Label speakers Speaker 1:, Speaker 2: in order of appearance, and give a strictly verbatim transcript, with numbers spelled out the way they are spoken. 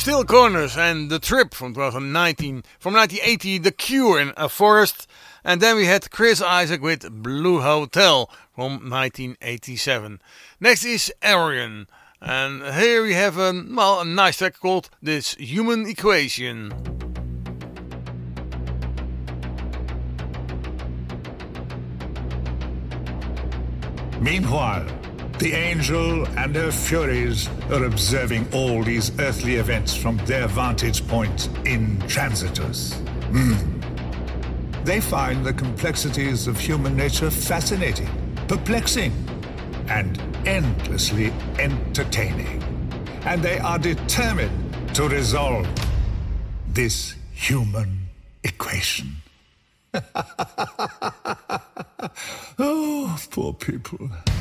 Speaker 1: Still Corners and The Trip from nineteen from nineteen eighty, The Cure in A Forest. And then we had Chris Isaak with Blue Hotel from nineteen eighty-seven. Next is Arion. And here we have a, well, a nice track called This Human Equation.
Speaker 2: Meanwhile, the angel and her furies are observing all these earthly events from their vantage point in Transitus. Mm. They find the complexities of human nature fascinating, perplexing, and endlessly entertaining. And they are determined to resolve this human equation. Oh, poor people.